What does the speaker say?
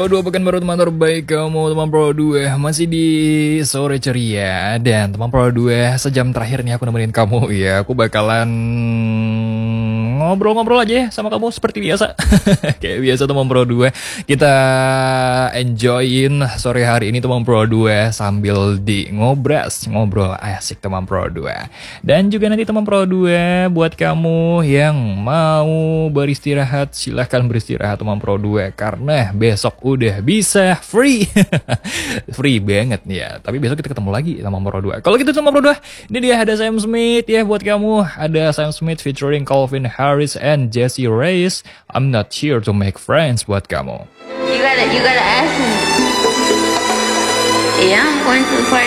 Pro 2 pekan baru teman terbaik kamu teman Pro 2 masih di sore ceria. Dan teman Pro 2 sejam terakhir nih aku nemenin kamu ya. Aku bakalan ngobrol-ngobrol aja ya sama kamu seperti biasa. Kayak biasa teman Pro 2. Kita enjoyin sore hari ini teman Pro 2 sambil di ngobrol asik teman Pro 2. Dan juga nanti teman Pro 2 buat kamu yang mau beristirahat silahkan beristirahat teman Pro 2 karena besok udah bisa free. Free banget nih ya. Tapi besok kita ketemu lagi sama Pro 2. Kalau gitu sama Pro 2, ini dia ada Sam Smith ya buat kamu. Ada Sam Smith featuring Calvin Harris and Jessie Reyes. I'm not here to make friends buat kamu. You gotta ask him. Yeah, I'm going to the party.